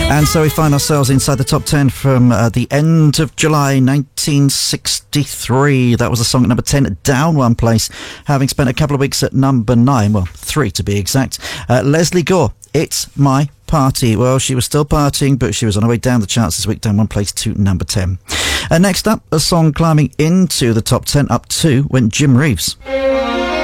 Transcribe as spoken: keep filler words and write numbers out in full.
And so we find ourselves inside the top ten from uh, the end of July nineteen sixty-three. That was a song at number ten, down one place, having spent a couple of weeks at number nine, well, three to be exact. Uh, Leslie Gore, It's My Party. Well, she was still partying, but she was on her way down the charts this week, down one place to number ten. And next up, a song climbing into the top ten, up two, went Jim Reeves.